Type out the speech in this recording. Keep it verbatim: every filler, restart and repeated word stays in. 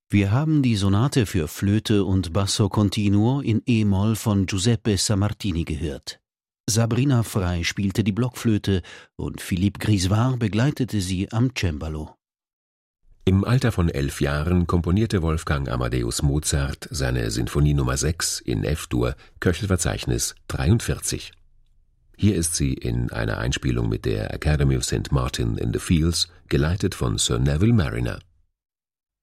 Wir haben die Sonate für Flöte und Basso Continuo in E-Moll von Giuseppe Sammartini gehört. Sabrina Frey spielte die Blockflöte und Philippe Griseward begleitete sie am Cembalo. Im Alter von elf Jahren komponierte Wolfgang Amadeus Mozart seine Sinfonie Nummer sechs in F-Dur, Köchelverzeichnis dreiundvierzig. Hier ist sie in einer Einspielung mit der Academy of Saint Martin in the Fields, geleitet von Sir Neville Marriner.